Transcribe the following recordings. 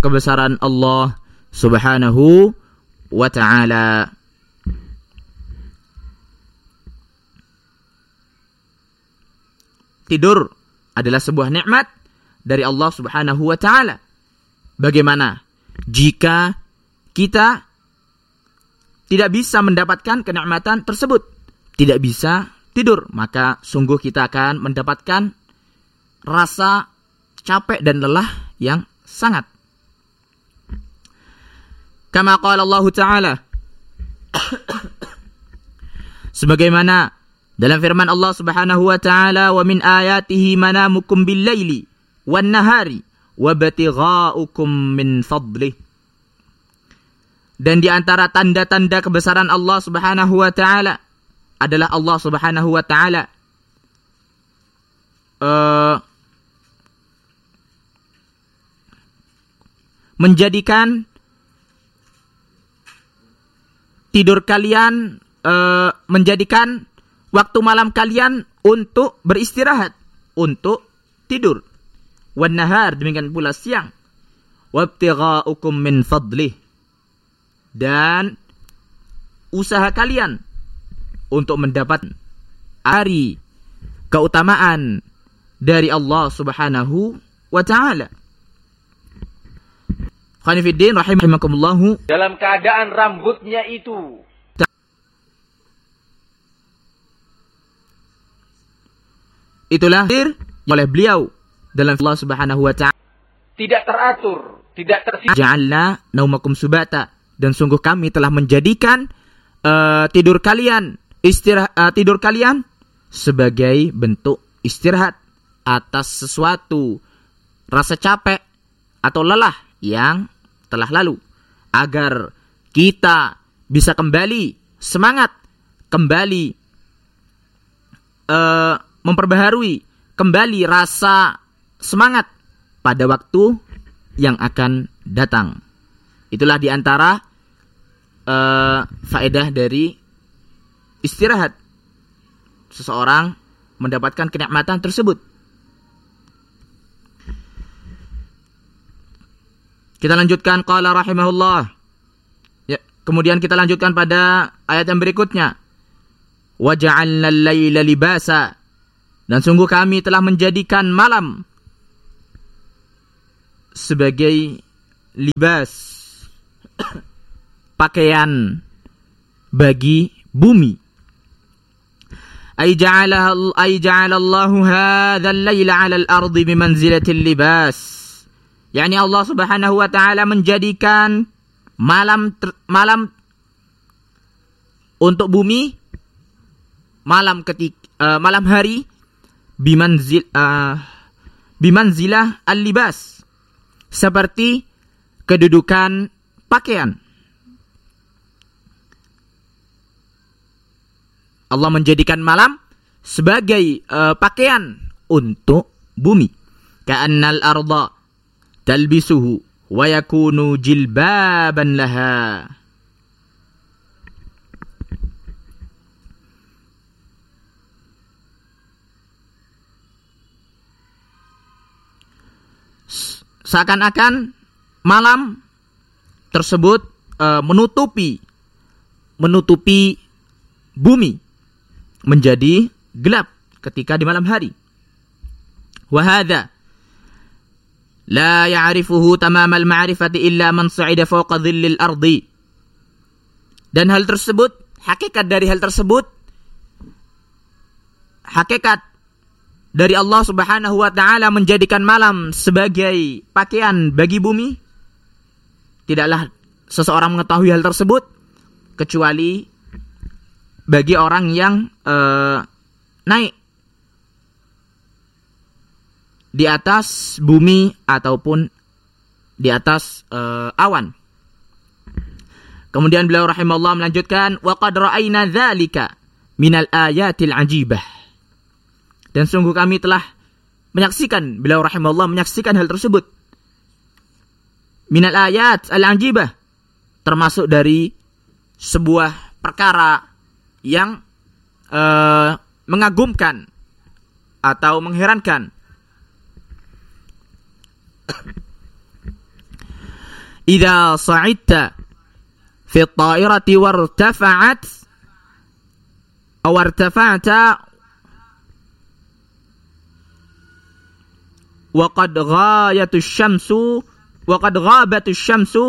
kebesaran Allah Subhanahu wa ta'ala. Tidur adalah sebuah nikmat dari Allah Subhanahu wa ta'ala. Bagaimana jika kita tidak bisa mendapatkan kenikmatan tersebut, tidak bisa tidur, maka sungguh kita akan mendapatkan rasa capek dan lelah yang sangat. Kama qala Allah Ta'ala, sebagaimana dalam firman Allah Subhanahu wa ta'ala, wa min ayatihi manamukum bil laili wan nahari wa batighaa'ukum min fadlih. Dan di antara tanda-tanda kebesaran Allah Subhanahu wa ta'ala adalah Allah Subhanahu wa ta'ala menjadikan tidur kalian, menjadikan waktu malam kalian untuk beristirahat, untuk tidur. Wan nahar, demikian pula siang. Wabtigha'ukum min fadlih, dan usaha kalian untuk mendapat hari keutamaan dari Allah Subhanahu wa ta'ala. Khanifiddin rahimakumullah, dalam keadaan rambutnya itu itulah oleh beliau dalam Allah Subhanahu wa ta'ala, tidak teratur, tidak tersisa. Ja'alna naumakum subata, dan sungguh kami telah menjadikan tidur kalian sebagai bentuk istirahat atas sesuatu rasa capek atau lelah yang telah lalu, agar kita bisa kembali semangat, kembali memperbaharui kembali rasa semangat pada waktu yang akan datang. Itulah diantara faedah dari istirahat, seseorang mendapatkan kenikmatan tersebut. Kita lanjutkan, qala rahimahullah. Ya, kemudian kita lanjutkan pada ayat yang berikutnya. Wa ja'alna al-laila libasa, dan sungguh kami telah menjadikan malam sebagai libas, pakaian bagi bumi. Ay ja'alallahu hadha al-laila 'ala al-ardi bimanzilati al-libas. Yani Allah Subhanahu wa ta'ala menjadikan malam untuk bumi, malam hari bimanzilah al-libas, seperti kedudukan pakaian. Allah menjadikan malam sebagai pakaian untuk bumi. Ka'annal arda talbisuhu wa yakunu jilbaban laha. Seakan-akan malam tersebut menutupi bumi menjadi gelap ketika di malam hari. Wa hadza la ya'rifuhu tamamal ma'rifati illa man sa'ida fawqa dhillil ardi. Dan hal tersebut, hakikat dari Allah Subhanahu wa ta'ala menjadikan malam sebagai pakaian bagi bumi, tidaklah seseorang mengetahui hal tersebut kecuali bagi orang yang naik di atas bumi ataupun di atas awan. Kemudian beliau rahimahullah melanjutkan, wa qad ra'ayna dzalika minal ayatil ajibah. Dan sungguh kami telah menyaksikan, beliau rahimahullah menyaksikan hal tersebut. Minal ayat al-ajibah, termasuk dari sebuah perkara yang mengagumkan atau mengherankan. idza sa'idta fi at-ta'irati wartafa'at aw irtafa'ta wa qad ghabat asy-syamsu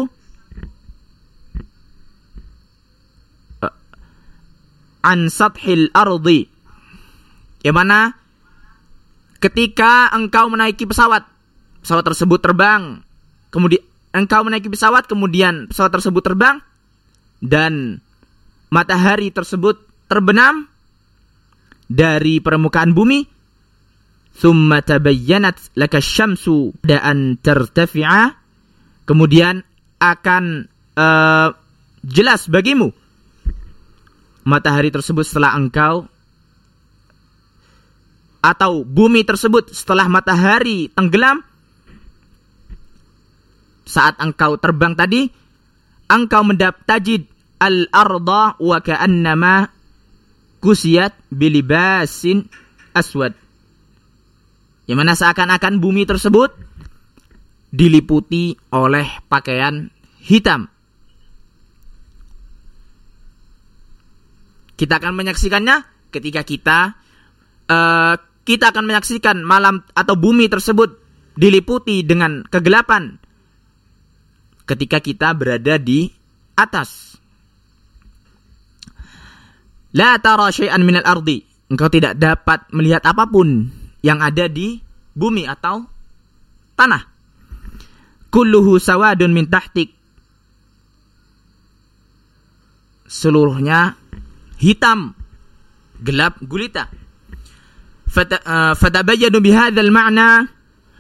an sathil ardi, yang mana ketika engkau menaiki pesawat tersebut terbang, kemudian engkau menaiki pesawat, kemudian pesawat tersebut terbang dan matahari tersebut terbenam dari permukaan bumi, thumma tabayyanat laka syamsu da'an tartafi'a, kemudian akan jelas bagimu matahari tersebut setelah engkau, atau bumi tersebut setelah matahari tenggelam. Saat engkau terbang tadi, engkau tajid al-arda wa ka'annama kusiyat bilibasin aswad, yang mana seakan-akan bumi tersebut diliputi oleh pakaian hitam. Kita akan menyaksikannya ketika kita akan menyaksikan malam atau bumi tersebut diliputi dengan kegelapan ketika kita berada di atas. La tara syai'an minal ardi, engkau tidak dapat melihat apapun yang ada di bumi atau tanah. Kulluhu sawadun min tahtik, seluruhnya hitam, gelap gulita. Fatabayyanu bihadzal ma'na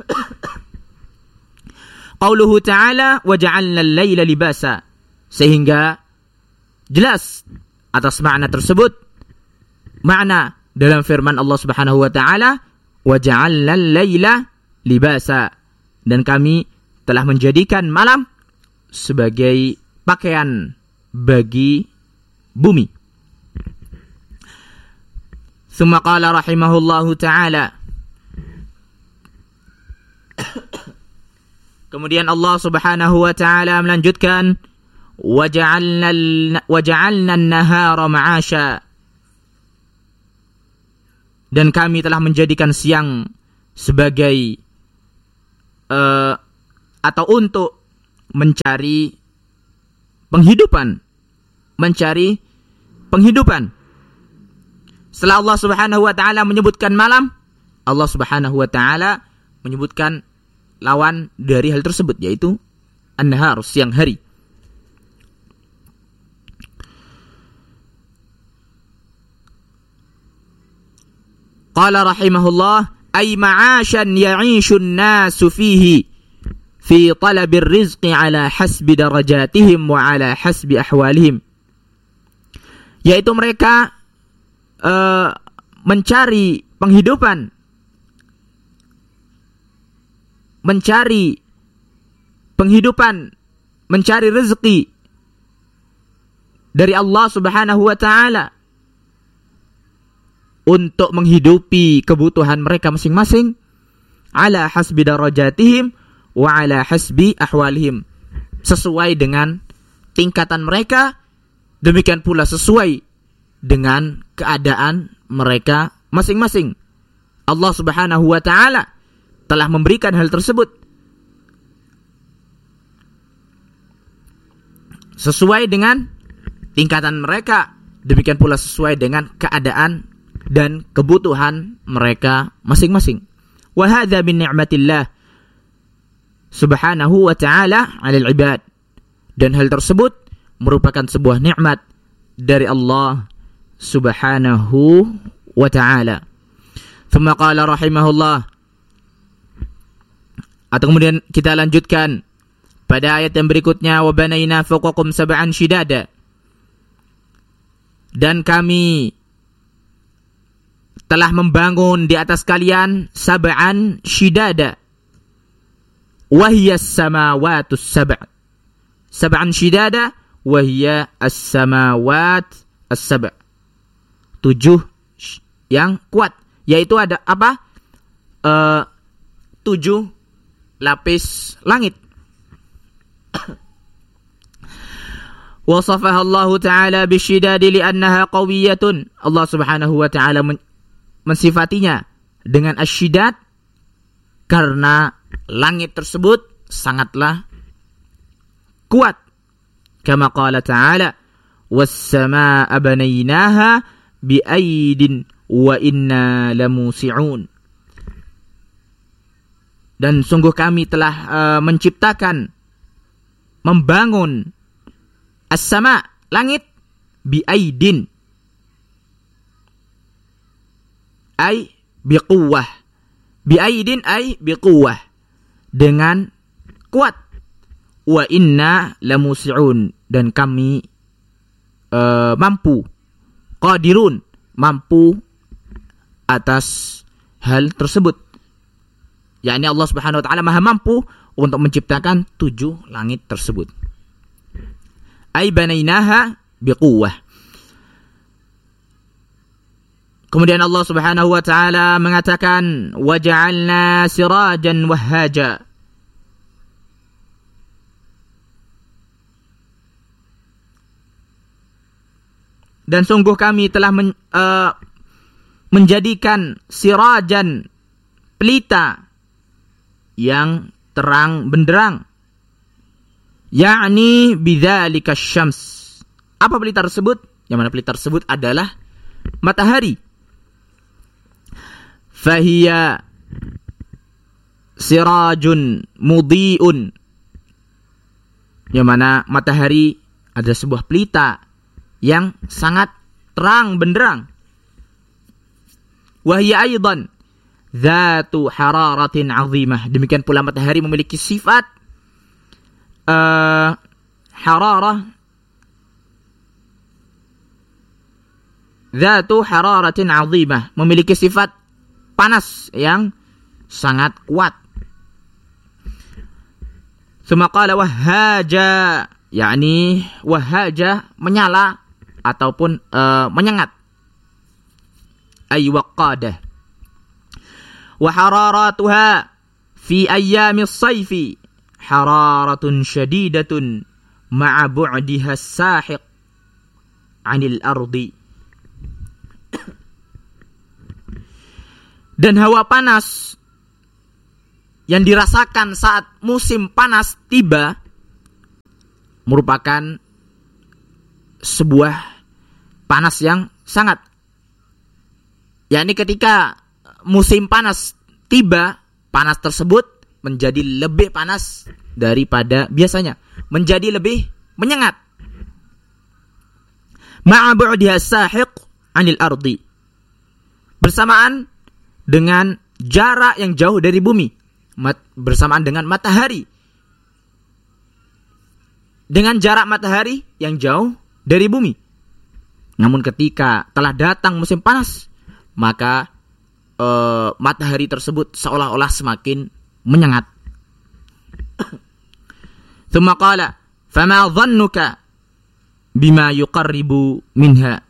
qauluhu ta'ala wa ja'alna al-laila libasa, sehingga jelas atas makna tersebut, makna dalam firman Allah Subhanahu wa taala, wa ja'alna al-laila libasa, dan kami telah menjadikan malam sebagai pakaian bagi bumi. Tsumma qala rahimahullahu ta'ala, kemudian Allah Subhanahu wa ta'ala melanjutkan, wa ja'alna an-nahara ma'asha, dan kami telah menjadikan siang sebagai atau untuk mencari penghidupan. Setelah Allah Subhanahu wa ta'ala menyebutkan malam, Allah Subhanahu wa ta'ala menyebutkan lawan dari hal tersebut, yaitu an-nahar, siang hari. Qala rahimahullah, ay ma'ashan ya'ishun nasu fihi fi talabir rizqi ala hasbi darajatihim wa ala hasbi ahwalihim, yaitu mereka mencari penghidupan, mencari rezeki dari Allah Subhanahu wa ta'ala untuk menghidupi kebutuhan mereka masing-masing, ala hasbi darajatihim wa ala hasbi ahwalihim, sesuai dengan tingkatan mereka, demikian pula sesuai dengan keadaan mereka masing-masing. Allah Subhanahu wa ta'ala telah memberikan hal tersebut sesuai dengan tingkatan mereka, demikian pula sesuai dengan keadaan dan kebutuhan mereka masing-masing. Wa hadza min ni'matillah Subhanahu wa ta'ala 'alal 'ibad, dan hal tersebut merupakan sebuah nikmat dari Allah Subhanahu wa ta'ala. Thumma qala rahimahullah, atau kemudian kita lanjutkan pada ayat yang berikutnya, wa banaina fawqakum sab'an shidada, dan kami telah membangun di atas kalian sab'an shidada, wa hiya as-samawatus sab'. Sab'an shidada wa hiya as-samawat as-sab'. 7 yang kuat, yaitu ada apa? 7 lapis langit. Wasafaha Allah Ta'ala bisyidadi li'annaha qawiyatun. Allah Subhanahu wa Ta'ala mensifatinya dengan asyidad karena langit tersebut sangatlah kuat. Kama qala ta'ala, was-samaa'a banaynaha bi'aidin wa inna lamusi'un. Dan sungguh kami telah menciptakan, membangun as-sama', langit, bi'aidin, ay biquwwah. Bi'aidin ay biquwwah, dengan kuat. Wa inna lamusi'un, dan kami mampu, qadirun, mampu atas hal tersebut. yakni Allah Subhanahu wa taala Maha mampu untuk menciptakan 7 langit tersebut. Ai banainaha biquwwah. Kemudian Allah Subhanahu wa taala mengatakan waja'alna sirajan wahhaja. Dan sungguh kami telah menjadikan sirajan, pelita yang terang benderang. Yakni bidzalika syams. Apa pelita tersebut? Yang mana pelita tersebut adalah matahari. Fahiya sirajun mudhi'un. Yang mana matahari adalah sebuah pelita yang sangat terang benderang. Wahia aidan dzatu hararatin 'azimah. Demikian pula matahari memiliki sifat hararah, dzatu hararatin 'azimah, memiliki sifat panas yang sangat kuat. Tsumma qala wahhaja, yakni wahhaja menyala ataupun menyengat. Ay waqadah. Wa hararatuha fi ayyamis sayfi hararatun syadidatun ma'a bu'diha as-sahiq 'anil ardi. Dan hawa panas yang dirasakan saat musim panas tiba merupakan sebuah panas yang sangat, yakni ketika musim panas tiba, panas tersebut menjadi lebih panas daripada biasanya, menjadi lebih menyengat. Ma'a bu'diha as-sahiq 'anil ardi, bersamaan dengan jarak yang jauh dari bumi, bersamaan dengan matahari, dengan jarak matahari yang jauh dari bumi. Namun ketika telah datang musim panas, maka matahari tersebut seolah-olah semakin menyengat. Tsumma qala fama dhannuka bima yuqarribu minha.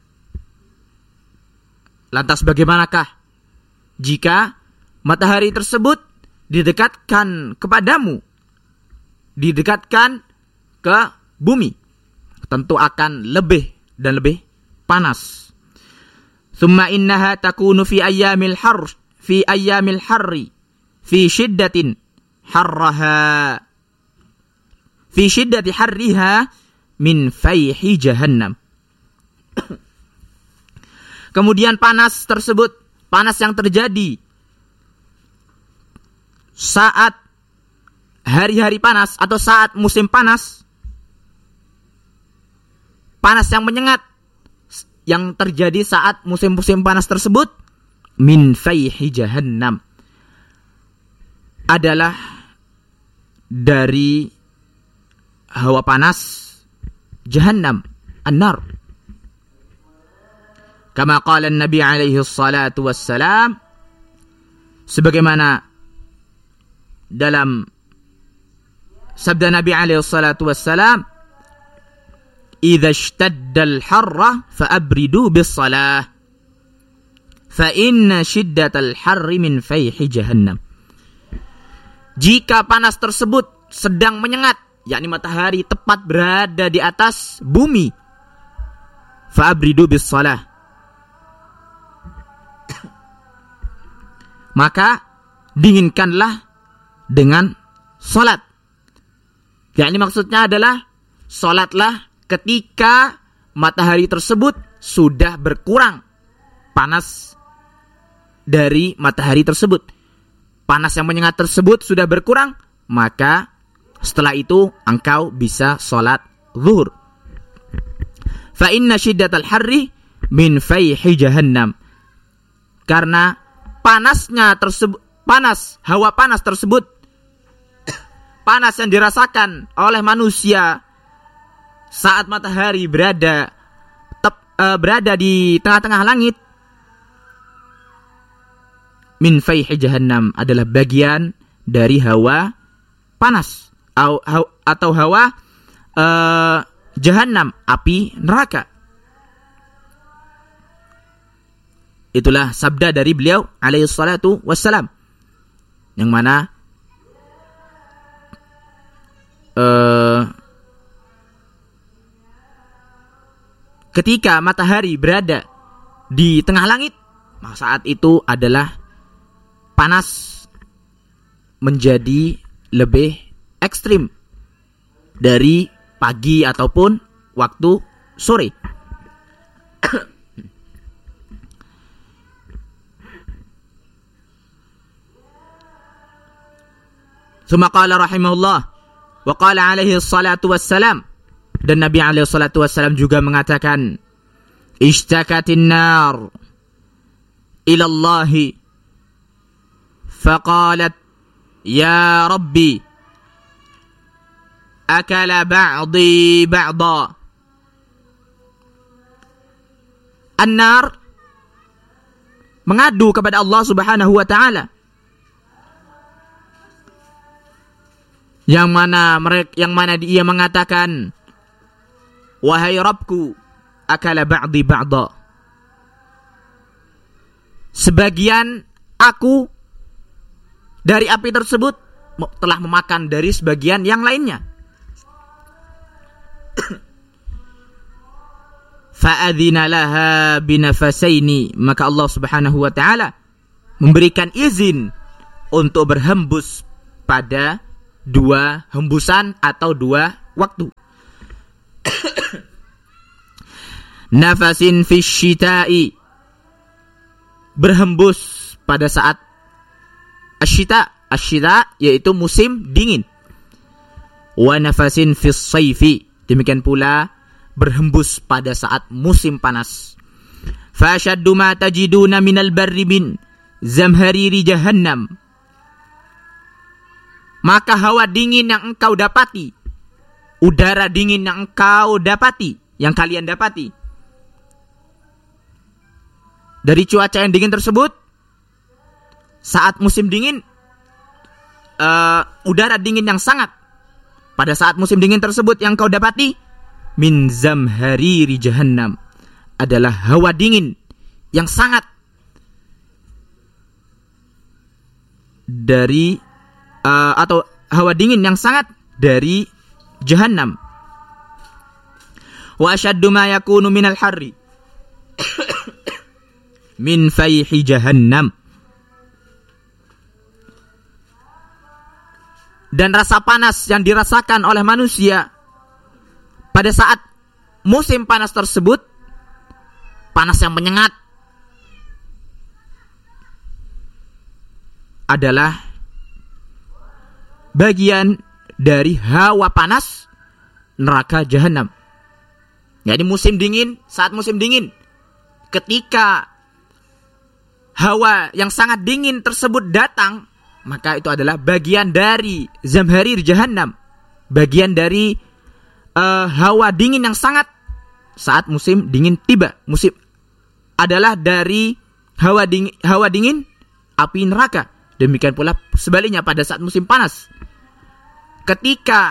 Lantas bagaimanakah jika matahari tersebut didekatkan kepadamu, didekatkan ke bumi? Tentu akan lebih dan lebih panas. Tsumma innaha takunu fi ayyamil harri fi shiddatin harraha fi shiddati harriha min fayhi jahannam. Kemudian panas tersebut, panas yang terjadi saat hari-hari panas atau saat musim panas, panas yang menyengat yang terjadi saat musim-musim panas tersebut, min fayhi jahannam, adalah dari hawa panas jahannam, an-nar. Kama qala Nabi alaihi salatu wassalam, sebagaimana dalam sabda Nabi alaihi salatu wassalam, idza ishtadda al-harra fa'abridu bis-salah fa inna shiddatal harri min fayhi jahannam. Jika panas tersebut sedang menyengat, yakni matahari tepat berada di atas bumi, fa'abridu bis shalah, maka dinginkanlah dengan salat. Yakni maksudnya adalah salatlah ketika matahari tersebut sudah berkurang panas dari matahari tersebut. Panas yang menyengat tersebut sudah berkurang, maka setelah itu engkau bisa salat zuhur. Fa inna shiddatal harri min fayhi jahannam. Karena panasnya tersebut, hawa panas tersebut, panas yang dirasakan oleh manusia saat matahari berada di tengah-tengah langit, min fayhi jahannam, adalah bagian dari hawa panas atau hawa jahannam, api neraka. Itulah sabda dari beliau alaihi salatu wassalam, yang mana ketika matahari berada di tengah langit, maka saat itu adalah panas menjadi lebih ekstrim dari pagi ataupun waktu sore. Tsumma qala rahimahullah wa qala alaihi salatu wassalam, dan Nabi alaihi salatu wassalam juga mengatakan, ishtakatin nar ila Allah faqalat ya rabbi akala ba'di ba'da. An-nar mengadu kepada Allah Subhanahu wa taala, yang mana dia mengatakan, wahai Rabbku, akala ba'di ba'da, sebagian aku dari api tersebut telah memakan dari sebagian yang lainnya. Fa'adhina laha binafasaini, maka Allah Subhanahu wa taala memberikan izin untuk berhembus pada dua hembusan atau dua waktu. Nafasin fi syita'i, berhembus pada saat asyita yaitu musim dingin. Wa nafasin fi sayfi, demikian pula berhembus pada saat musim panas. Fa ashaddu ma tajiduna minal barri min zamhariri jahannam, maka hawa dingin yang engkau dapati, udara dingin yang engkau dapati, yang kalian dapati dari cuaca yang dingin tersebut saat musim dingin, udara dingin yang sangat pada saat musim dingin tersebut yang kau dapati, min zamhariri jahannam, adalah hawa dingin yang sangat dari atau hawa dingin yang sangat dari jahannam. Wa ashaddu ma yakunu minal harri min fayhi jahannam, dan rasa panas yang dirasakan oleh manusia pada saat musim panas tersebut, panas yang menyengat, adalah bagian dari hawa panas neraka jahannam. Jadi musim dingin, saat musim dingin, ketika hawa yang sangat dingin tersebut datang, maka itu adalah bagian dari zamharir jahannam, bagian dari hawa dingin yang sangat saat musim dingin tiba. Musim adalah dari hawa dingin api neraka. Demikian pula sebaliknya pada saat musim panas, ketika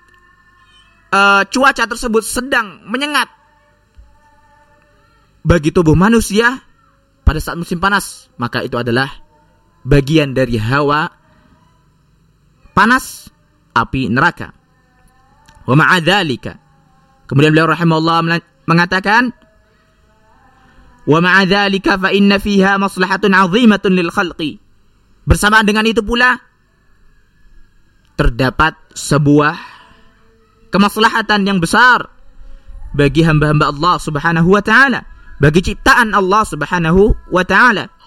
cuaca tersebut sedang menyengat bagi tubuh manusia pada saat musim panas, maka itu adalah bagian dari hawa panas api neraka. Wa ma'adzalika. Kemudian beliau rahimahullah mengatakan, wa ma'adzalika fa inna fiha maslahatun 'azimatun lil khalqi. Bersamaan dengan itu pula terdapat sebuah kemaslahatan yang besar bagi hamba-hamba Allah Subhanahu wa taala, bagi ciptaan Allah Subhanahu wa taala.